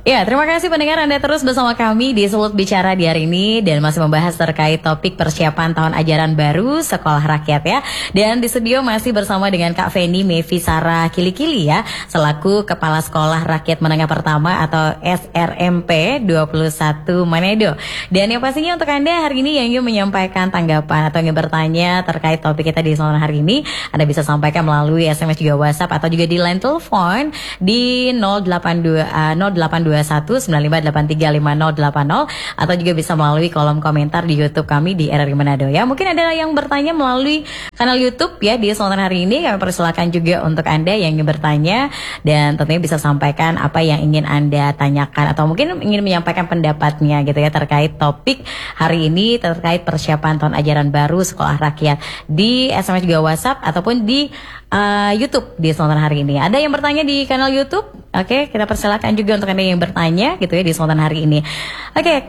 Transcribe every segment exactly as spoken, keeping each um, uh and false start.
Ya, terima kasih pendengar Anda terus bersama kami di Sulut Bicara di hari ini dan masih membahas terkait topik persiapan tahun ajaran baru sekolah rakyat ya. Dan di studio masih bersama dengan Kak Feni Mevi Sarah Kilikili ya, selaku Kepala Sekolah Rakyat Menengah Pertama atau S R M P dua puluh satu Manedo. Dan yang pastinya untuk Anda hari ini yang ingin menyampaikan tanggapan atau ingin bertanya terkait topik kita di sore hari ini, Anda bisa sampaikan melalui S M S juga WhatsApp atau juga di line telepon di nol delapan dua nol delapan dua satu sembilan lima delapan tiga lima nol delapan nol atau juga bisa melalui kolom komentar di YouTube kami di R R I Manado ya. Mungkin ada yang bertanya melalui kanal YouTube ya di sore hari ini, kami persilakan juga untuk Anda yang ingin bertanya dan tentunya bisa sampaikan apa yang ingin Anda tanyakan atau mungkin ingin menyampaikan pendapatnya gitu ya terkait topik hari ini terkait persiapan tahun ajaran baru sekolah rakyat di S M S juga WhatsApp ataupun di uh, YouTube di sore hari ini. Ada yang bertanya di kanal YouTube? Oke, kita persilakan juga untuk Anda yang bertanya gitu ya di sore hari ini. Oke,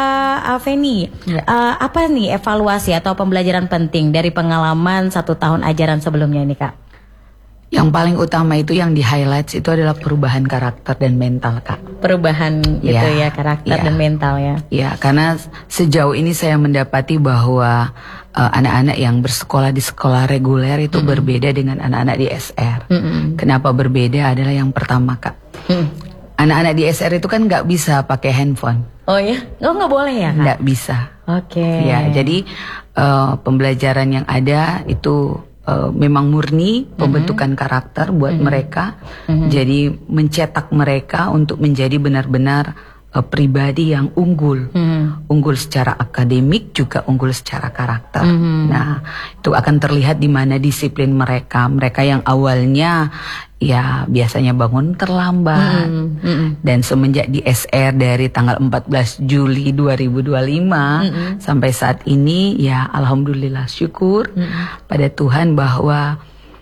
Kak Feni, ya. uh, apa nih evaluasi atau pembelajaran penting dari pengalaman satu tahun ajaran sebelumnya ini, Kak? Yang paling utama itu yang di highlight itu adalah perubahan karakter dan mental, Kak. Perubahan gitu ya, ya karakter ya. Dan mental ya. Ya, karena sejauh ini saya mendapati bahwa uh, anak-anak yang bersekolah di sekolah reguler itu mm-hmm. berbeda dengan anak-anak di S R. Mm-hmm. Kenapa berbeda adalah yang pertama, Kak. Mm. Anak-anak di S R itu kan nggak bisa pakai handphone. Oh ya, oh nggak boleh ya, Kak? Nggak bisa. Oke. Okay. Ya, jadi uh, pembelajaran yang ada itu Uh, memang murni pembentukan mm-hmm. karakter buat mm-hmm. mereka, mm-hmm. jadi mencetak mereka untuk menjadi benar-benar uh, pribadi yang unggul, mm-hmm. unggul secara akademik juga unggul secara karakter. Mm-hmm. Nah, itu akan terlihat di mana disiplin mereka, mereka yang awalnya ya biasanya bangun terlambat mm-hmm. dan semenjak di S R dari tanggal empat belas Juli dua ribu dua puluh lima mm-hmm. sampai saat ini ya alhamdulillah syukur mm-hmm. pada Tuhan bahwa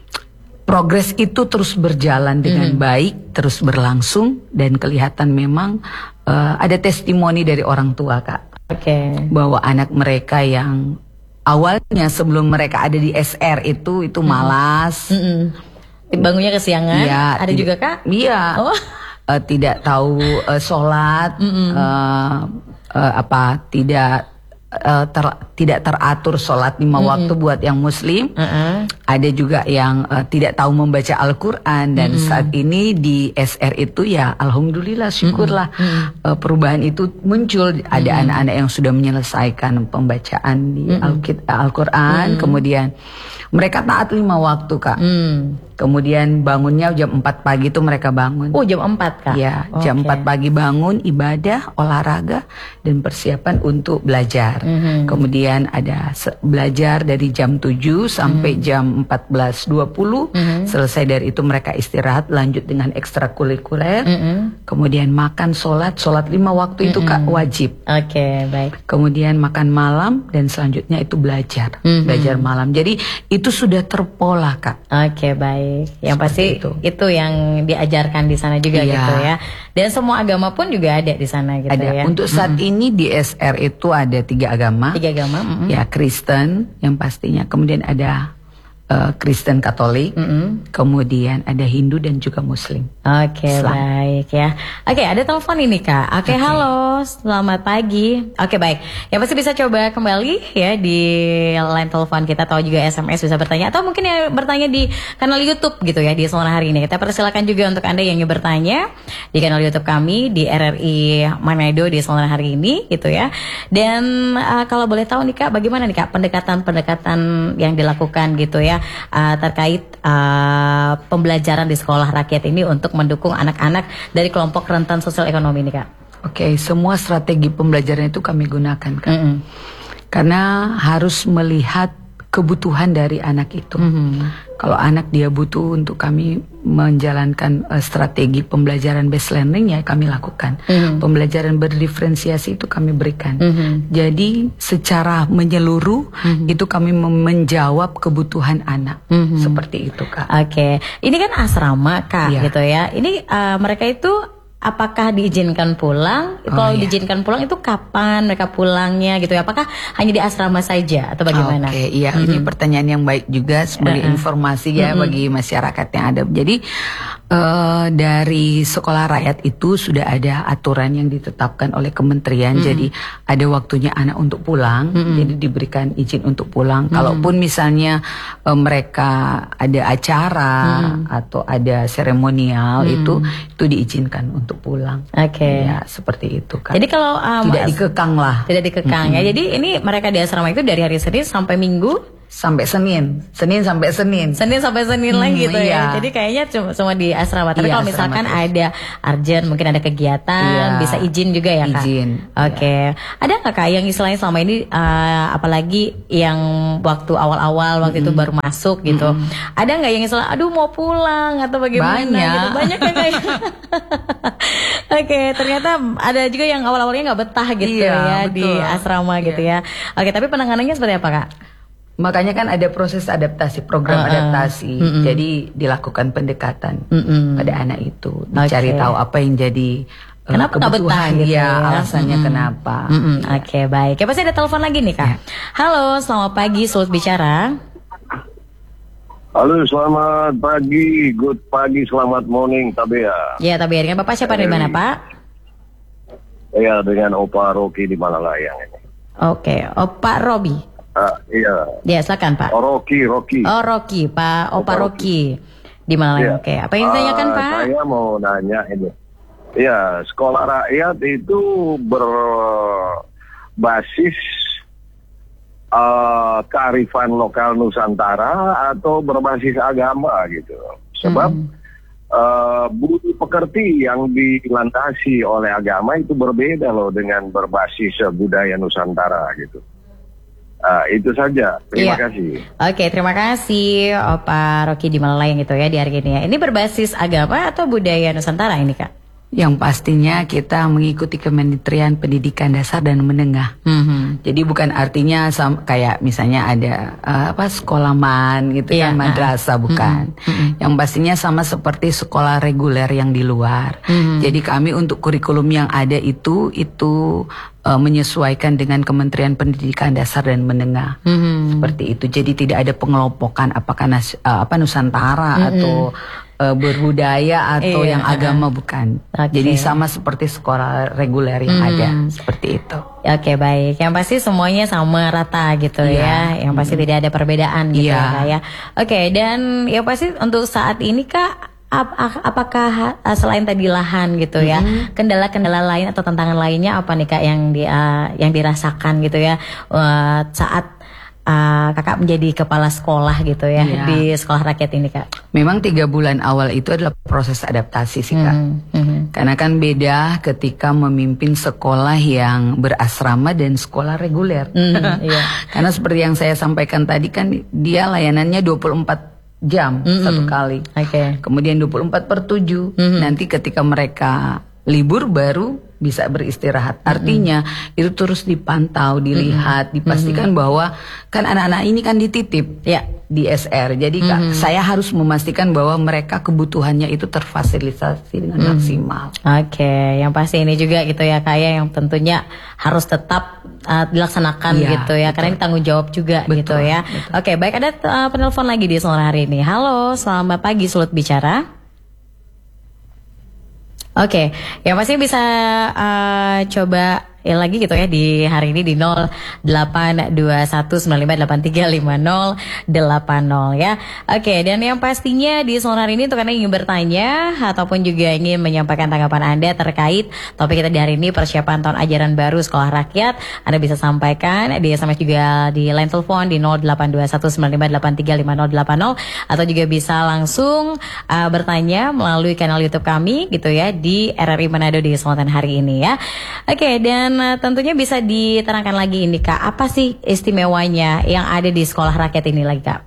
progres itu terus berjalan dengan mm-hmm. baik, terus berlangsung dan kelihatan memang uh, ada testimoni dari orang tua, Kak. Oke. Okay. Bahwa anak mereka yang awalnya sebelum mereka ada di S R itu itu malas. Mm-hmm. Bangunnya kesiangan, ya, ada juga, Kak? Iya, oh. uh, tidak tahu uh, sholat, mm-hmm. uh, uh, apa tidak uh, ter, tidak teratur sholat lima mm-hmm. waktu buat yang Muslim. Mm-hmm. Ada juga yang uh, tidak tahu membaca Al-Quran dan mm-hmm. saat ini di S R itu ya alhamdulillah syukurlah mm-hmm. uh, perubahan itu muncul. Ada mm-hmm. anak-anak yang sudah menyelesaikan pembacaan di mm-hmm. Al-Quran, mm-hmm. kemudian mereka taat lima waktu, Kak. Mm. Kemudian bangunnya jam empat pagi itu mereka bangun. Oh, jam empat, Kak? Ya, jam okay. empat pagi bangun, ibadah, olahraga, dan persiapan untuk belajar. Mm-hmm. Kemudian ada belajar dari jam tujuh sampai mm-hmm. jam empat belas dua puluh. Mm-hmm. Selesai dari itu mereka istirahat, lanjut dengan ekstrakurikuler. Mm-hmm. Kemudian makan, sholat. Sholat lima waktu itu, mm-hmm. Kak, wajib. Oke, okay, baik. Kemudian makan malam, dan selanjutnya itu belajar. Mm-hmm. Belajar malam. Jadi itu sudah terpola, Kak. Oke, okay, baik. Yang seperti pasti itu. Itu yang diajarkan di sana juga iya. gitu ya. Dan semua agama pun juga ada di sana gitu ada. Ya. Untuk saat mm-hmm. ini di S R itu ada tiga agama. Tiga agama. Mm-hmm. Ya, Kristen yang pastinya. Kemudian ada uh, Kristen Katolik. Mm-hmm. Kemudian ada Hindu dan juga Muslim. Oke, okay, baik ya. Oke, okay, ada telepon ini, Kak. Oke, okay, okay. Halo, selamat pagi. Oke, okay, baik. Ya pasti bisa coba kembali ya di line telepon kita atau juga S M S bisa bertanya atau mungkin ya bertanya di kanal YouTube gitu ya di sore hari ini. Kita persilakan juga untuk Anda yang ingin bertanya di kanal YouTube kami di R R I Manado di sore hari ini gitu ya. Dan uh, kalau boleh tahu nih, Kak, bagaimana nih, Kak, pendekatan-pendekatan yang dilakukan gitu ya uh, terkait uh, pembelajaran di sekolah rakyat ini untuk mendukung anak-anak dari kelompok rentan sosial ekonomi ini, Kak? Oke, okay, semua strategi pembelajaran itu kami gunakan, Kak. Mm-hmm. Karena harus melihat kebutuhan dari anak itu. Mm-hmm. Kalau anak dia butuh untuk kami menjalankan uh, strategi pembelajaran based learning, ya kami lakukan. Mm-hmm. Pembelajaran berdiferensiasi itu kami berikan. Mm-hmm. Jadi secara menyeluruh mm-hmm. itu kami menjawab kebutuhan anak. Mm-hmm. Seperti itu, Kak. Oke, okay. Ini kan asrama, Kak, ya. Gitu ya. Ini uh, mereka itu apakah diizinkan pulang? Oh, Kalau iya. diizinkan pulang itu kapan mereka pulangnya gitu ya? Apakah hanya di asrama saja atau bagaimana? Oke, okay, iya mm-hmm. ini pertanyaan yang baik juga sebagai uh-uh. informasi ya mm-hmm. bagi masyarakat yang ada. Jadi Uh, dari sekolah rakyat itu sudah ada aturan yang ditetapkan oleh kementerian. Mm-hmm. Jadi ada waktunya anak untuk pulang. Mm-hmm. Jadi diberikan izin untuk pulang. Mm-hmm. Kalaupun misalnya uh, mereka ada acara mm-hmm. atau ada seremonial mm-hmm. itu itu diizinkan untuk pulang. Oke. Okay. Ya seperti itu kan. Jadi kalau um, tidak dikekang lah. Tidak dikekang mm-hmm. ya. Jadi ini mereka di asrama itu dari hari Senin sampai Minggu. Sampai Senin, Senin sampai Senin, Senin sampai Senin hmm, lagi gitu iya. ya. Jadi kayaknya cuma, cuma di asrama. Tapi iya, kalau misalkan asrama ada urgent, mungkin ada kegiatan, iya. bisa izin juga ya Kak. Izin. Oke. Okay. Iya. Ada nggak Kak yang istilahnya selama ini, uh, apalagi yang waktu awal-awal waktu mm-hmm. itu baru masuk gitu, mm-hmm. ada nggak yang istilah, aduh mau pulang atau bagaimana? Banyak. Gitu. Banyak kan Kak? Oke, okay, ternyata ada juga yang awal-awalnya nggak betah gitu iya, ya betul. Di asrama iya. gitu ya. Oke, okay, tapi penanganannya seperti apa Kak? Makanya kan ada proses adaptasi, program uh, uh. adaptasi. Mm-mm. Jadi dilakukan pendekatan Mm-mm. pada anak itu, dicari okay. tahu apa yang jadi uh, kenapa kebutuhan gitu ya, alasannya Mm-mm. kenapa. Ya. Oke, okay, baik. Ya pasti ada telepon lagi nih Kak. Ya. Halo, selamat pagi, Sulut Bicara. Halo, selamat pagi, good pagi, selamat morning, Tabea. Ya, Tabea. Dengan Bapak siapa dari mana Pak? Ya, dengan Opa Rocky di Malalayang ini. Oke, okay. Opa Robi. Uh, iya. Ya, silakan Pak. Oh, Rocky, Rocky. Oh, Rocky, Pak Opa Rocky. Di Malalayang. Oke, okay. Apa yang ditanyakan uh, Pak? Saya mau nanya ini. Ya, sekolah rakyat itu berbasis uh, kearifan lokal Nusantara atau berbasis agama gitu. Sebab hmm. uh, budi pekerti yang dilandasi oleh agama itu berbeda loh dengan berbasis uh, budaya Nusantara gitu. Uh, itu saja. Terima iya. kasih. Oke, terima kasih Opa Rocky di Malalayang gitu ya di hari ini ya. Ini berbasis agama atau budaya Nusantara ini Kak? Yang pastinya kita mengikuti Kementerian Pendidikan Dasar dan Menengah. Mm-hmm. Jadi bukan artinya sama, kayak misalnya ada uh, apa sekolaman gitu yeah, kan madrasah uh, bukan. Mm-hmm. Yang pastinya sama seperti sekolah reguler yang di luar. Mm-hmm. Jadi kami untuk kurikulum yang ada itu itu uh, menyesuaikan dengan Kementerian Pendidikan Dasar dan Menengah. Mm-hmm. Seperti itu. Jadi tidak ada pengelompokan apakah nas, uh, apa Nusantara mm-hmm. atau Uh, berbudaya atau iya, yang agama uh, bukan. Okay. Jadi sama seperti sekolah reguler yang hmm. ada seperti itu. Oke okay, baik. Yang pasti semuanya sama rata gitu yeah. ya. Yang pasti hmm. tidak ada perbedaan gitu yeah. ya. Oke okay, dan ya pasti untuk saat ini Kak, ap apakah selain tadi lahan gitu ya, hmm. kendala-kendala lain atau tantangan lainnya apa nih Kak yang di uh, yang dirasakan gitu ya uh, saat Uh, kakak menjadi kepala sekolah gitu ya yeah. di sekolah rakyat ini Kak? Memang tiga bulan awal itu adalah proses adaptasi sih Kak. Mm-hmm. Mm-hmm. Karena kan beda ketika memimpin sekolah yang berasrama dan sekolah reguler. Mm-hmm. yeah. Karena seperti yang saya sampaikan tadi kan dia layanannya dua puluh empat jam mm-hmm. satu kali. Okay. Kemudian dua puluh empat per tujuh. Mm-hmm. Nanti ketika mereka libur baru bisa beristirahat. Artinya mm-hmm. itu terus dipantau, dilihat, mm-hmm. dipastikan mm-hmm. bahwa kan anak-anak ini kan dititip ya di S R. Jadi mm-hmm. Kak, saya harus memastikan bahwa mereka kebutuhannya itu terfasilitasi dengan mm-hmm. maksimal. Oke, okay. Yang pasti ini juga gitu ya Kak ya, yang tentunya harus tetap uh, dilaksanakan ya, gitu ya. Betul. Karena ini tanggung jawab juga betul, gitu ya. Oke, okay, baik ada uh, penelpon lagi di sore hari ini. Halo, selamat pagi Sulut Bicara. Oke, okay. Yang pasti bisa uh, coba ya lagi gitu ya di hari ini di nol delapan dua satu sembilan lima delapan tiga lima nol delapan nol ya. Oke, okay, dan yang pastinya di sore hari ini untuk Anda yang ingin bertanya ataupun juga ingin menyampaikan tanggapan Anda terkait topik kita di hari ini persiapan tahun ajaran baru sekolah rakyat, Anda bisa sampaikan di S M S juga di line telepon di nol delapan dua satu sembilan lima delapan tiga lima nol delapan nol atau juga bisa langsung uh, bertanya melalui kanal YouTube kami gitu ya di R R I Manado di kesempatan hari ini ya. Oke, okay, dan Dan tentunya bisa diterangkan lagi ini Kak, apa sih istimewanya yang ada di sekolah rakyat ini lagi Kak?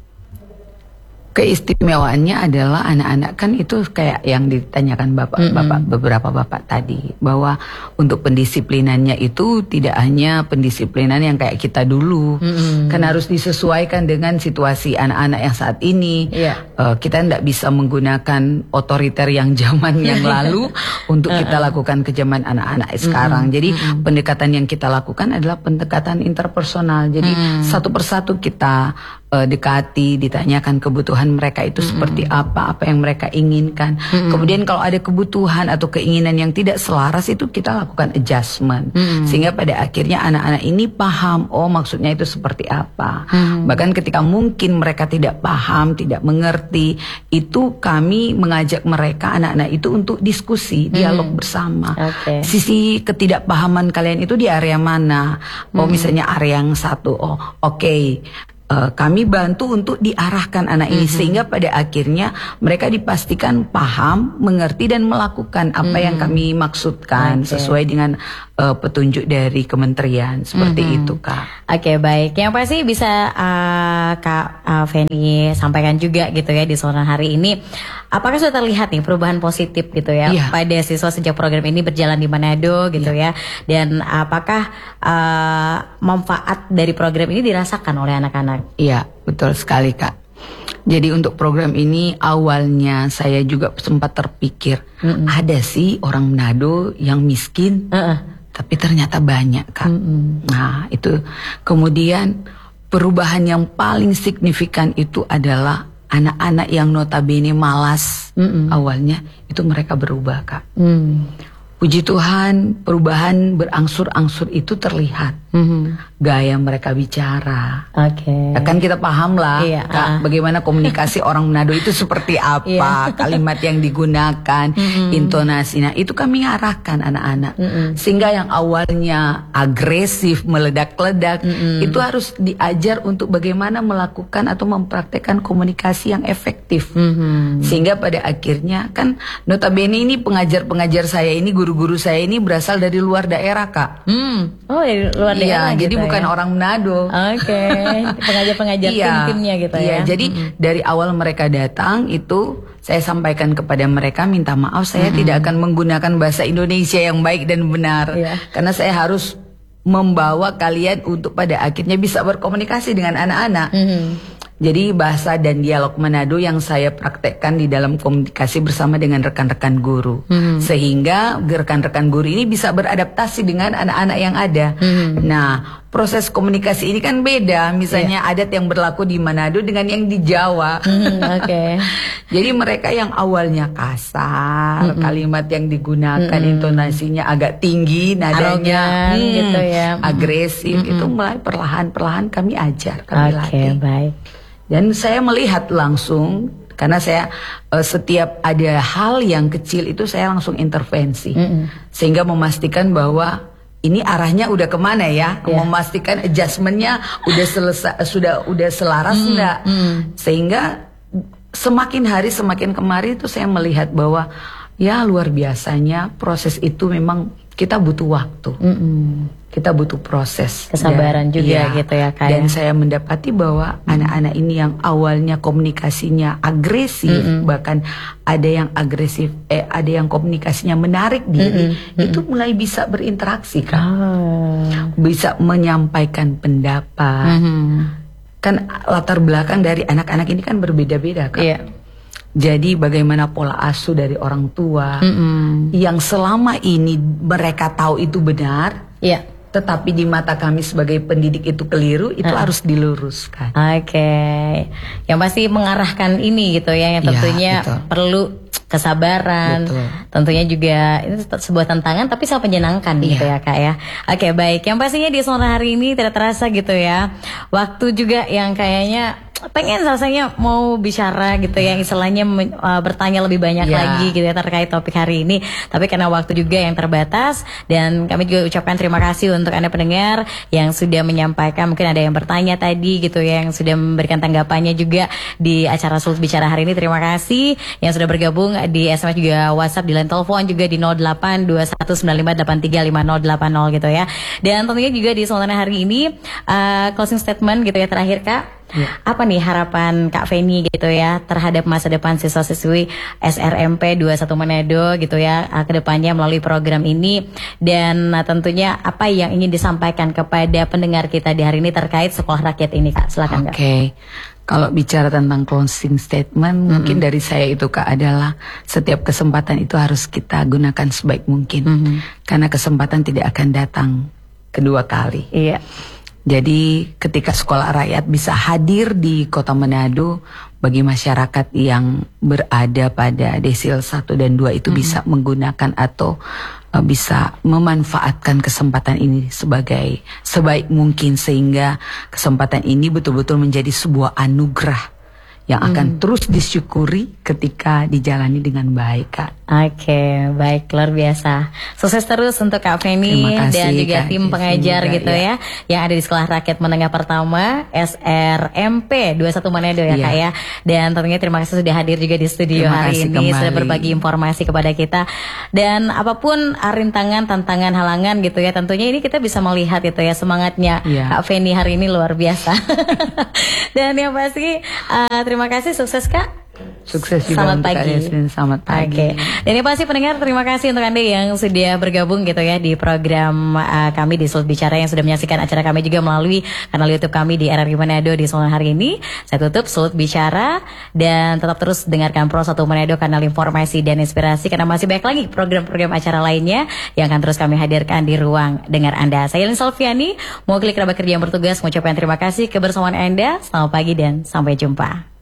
Keistimewaannya adalah anak-anak kan itu kayak yang ditanyakan bapak-bapak mm-hmm. beberapa bapak tadi, bahwa untuk pendisiplinannya itu tidak hanya pendisiplinan yang kayak kita dulu, mm-hmm. kan harus disesuaikan dengan situasi anak-anak yang saat ini. Yeah. Uh, kita tidak bisa menggunakan otoriter yang zaman yang lalu untuk kita lakukan ke zaman anak-anak mm-hmm. sekarang. Jadi mm-hmm. pendekatan yang kita lakukan adalah pendekatan interpersonal. Jadi mm-hmm. satu persatu kita uh, dekati, ditanyakan kebutuhan mereka itu mm-hmm. seperti apa, apa yang mereka inginkan. Mm-hmm. Kemudian kalau ada kebutuhan atau keinginan yang tidak selaras itu kita lakukan adjustment. Mm-hmm. Sehingga pada akhirnya anak-anak ini paham, oh maksudnya itu seperti apa. Mm-hmm. Bahkan ketika mungkin mereka tidak paham, tidak mengerti, itu kami mengajak mereka, anak-anak itu untuk diskusi, dialog mm-hmm. bersama. Okay. Sisi ketidakpahaman kalian itu di area mana? Oh hmm. misalnya area yang satu, oh oke, okay. uh, kami bantu untuk diarahkan anak ini hmm. sehingga pada akhirnya mereka dipastikan paham, mengerti dan melakukan apa hmm. yang kami maksudkan okay. sesuai dengan uh, petunjuk dari kementerian seperti hmm. itu Kak. Oke okay, baik, yang pasti bisa uh, Kak uh, Feni sampaikan juga gitu ya di sore hari ini. Apakah sudah terlihat nih perubahan positif gitu ya yeah. pada siswa sejak program ini berjalan di Manado gitu yeah. ya? Dan apakah uh, manfaat dari program ini dirasakan oleh anak-anak? Iya, betul sekali Kak. Jadi untuk program ini awalnya saya juga sempat terpikir, mm-mm. ada sih orang Manado yang miskin, uh-uh. tapi ternyata banyak Kak. Mm-mm. Nah itu kemudian perubahan yang paling signifikan itu adalah anak-anak yang notabene malas mm-mm. awalnya itu mereka berubah Kak. Mm. Puji Tuhan perubahan berangsur-angsur itu terlihat. Mm-hmm. Gaya mereka bicara. Oke. Okay. Kan kita paham lah iya, Kak, uh. bagaimana komunikasi orang Manado itu seperti apa, iya. kalimat yang digunakan, mm-hmm. intonasi. Nah itu kami arahkan anak-anak. Mm-hmm. Sehingga yang awalnya agresif, meledak-ledak, mm-hmm. itu harus diajar untuk bagaimana melakukan atau mempraktekkan komunikasi yang efektif. Mm-hmm. Sehingga pada akhirnya kan notabene ini pengajar-pengajar saya ini, guru-guru saya ini berasal dari luar daerah Kak. Mm. Oh dari luar daerah. Iya, jadi gitu bukan ya? Orang Manado. Oke, okay. pengajar-pengajar iya, tim-timnya gitu iya, ya. Jadi mm-hmm. dari awal mereka datang itu saya sampaikan kepada mereka minta maaf saya mm-hmm. tidak akan menggunakan bahasa Indonesia yang baik dan benar. Iya. Karena saya harus membawa kalian untuk pada akhirnya bisa berkomunikasi dengan anak-anak. Mm-hmm. Jadi bahasa dan dialog Manado yang saya praktekkan di dalam komunikasi bersama dengan rekan-rekan guru. Hmm. Sehingga rekan-rekan guru ini bisa beradaptasi dengan anak-anak yang ada. Hmm. Nah, proses komunikasi ini kan beda. Misalnya yeah. adat yang berlaku di Manado dengan yang di Jawa. Hmm, Oke. Okay. Jadi mereka yang awalnya kasar, hmm. kalimat yang digunakan hmm. intonasinya agak tinggi, nadanya hmm, gitu ya. agresif, hmm. itu mulai perlahan-perlahan kami ajar, kami latih. Oke, baik. Dan saya melihat langsung, karena saya uh, setiap ada hal yang kecil itu saya langsung intervensi. Mm-hmm. Sehingga memastikan bahwa ini arahnya udah kemana ya, yeah. memastikan adjustmentnya udah selesai, sudah udah selaras mm-hmm. enggak. Mm-hmm. Sehingga semakin hari semakin kemari itu saya melihat bahwa ya luar biasanya proses itu memang kita butuh waktu. Mm-hmm. Kita butuh proses, kesabaran dan, juga ya, gitu ya Kak. Dan saya mendapati bahwa mm. anak-anak ini yang awalnya komunikasinya agresif, mm-mm. bahkan ada yang agresif, eh ada yang komunikasinya menarik diri, mm-mm. itu mulai bisa berinteraksi Kak, oh. bisa menyampaikan pendapat. Mm-hmm. Kan latar belakang dari anak-anak ini kan berbeda-beda Kak. Yeah. Jadi bagaimana pola asuh dari orang tua mm-mm. yang selama ini mereka tahu itu benar. Iya. Yeah. Tetapi di mata kami sebagai pendidik itu keliru, itu uh. harus diluruskan. Oke, okay. Yang pasti mengarahkan ini gitu ya, yang tentunya ya, perlu kesabaran. Betul. Tentunya juga itu sebuah tantangan, tapi sangat menyenangkan ya. Gitu ya Kak ya. Oke okay, baik, yang pastinya di sore hari ini tidak terasa gitu ya, waktu juga yang kayaknya pengen rasanya mau bicara gitu ya, istilahnya uh, bertanya lebih banyak yeah. lagi gitu ya terkait topik hari ini. Tapi karena waktu juga yang terbatas, dan kami juga ucapkan terima kasih untuk Anda pendengar yang sudah menyampaikan, mungkin ada yang bertanya tadi gitu ya, yang sudah memberikan tanggapannya juga di acara Sulut Bicara hari ini. Terima kasih yang sudah bergabung di S M S juga WhatsApp, di line telepon juga di nol delapan dua satu sembilan lima delapan tiga lima nol delapan nol gitu ya. Dan tentunya juga di Sultan hari ini uh, closing statement gitu ya terakhir Kak. Ya. Apa nih harapan Kak Feni gitu ya terhadap masa depan siswa-siswi S R M P dua puluh satu Manado gitu ya ke depannya melalui program ini, dan uh, tentunya apa yang ingin disampaikan kepada pendengar kita di hari ini terkait sekolah rakyat ini Kak, silakan Kak. Oke. Okay. Kalau bicara tentang closing statement, mm-hmm. mungkin dari saya itu Kak adalah setiap kesempatan itu harus kita gunakan sebaik mungkin, mm-hmm. karena kesempatan tidak akan datang kedua kali. Iya. Jadi ketika sekolah rakyat bisa hadir di Kota Manado, bagi masyarakat yang berada pada desil satu dan dua itu mm-hmm. bisa menggunakan atau uh, bisa memanfaatkan kesempatan ini sebagai sebaik mungkin, sehingga kesempatan ini betul-betul menjadi sebuah anugerah yang akan hmm. terus disyukuri ketika dijalani dengan baik, Kak. Oke, okay, baik, luar biasa. Sukses terus untuk Kak Feni dan juga Kak, tim pengajar juga, gitu ya. ya, yang ada di Sekolah Rakyat Menengah Pertama S R M P dua puluh satu Manado ya, ya Kak ya. Dan tentunya terima kasih sudah hadir juga di studio terima hari ini, kembali. Sudah berbagi informasi kepada kita. Dan apapun rintangan, tantangan, halangan gitu ya, tentunya ini kita bisa melihat gitu ya, semangatnya ya. Kak Feni hari ini luar biasa. Dan yang pasti uh, terima kasih, sukses Kak. Sukses juga selamat untuk pagi. Kak selamat pagi. Oke. Dan ini pasti pendengar, terima kasih untuk Anda yang sudah bergabung gitu ya di program uh, kami di Sulut Bicara, yang sudah menyaksikan acara kami juga melalui kanal YouTube kami di R R I Manado di sore hari ini. Saya tutup Sulut Bicara, dan tetap terus dengarkan Pro satu Manado, kanal informasi dan inspirasi, karena masih banyak lagi program-program acara lainnya yang akan terus kami hadirkan di ruang dengar Anda. Saya Lin Salviani, mewakili kerabat kerja yang bertugas mengucapkan terima kasih kebersamaan Anda. Selamat pagi dan sampai jumpa.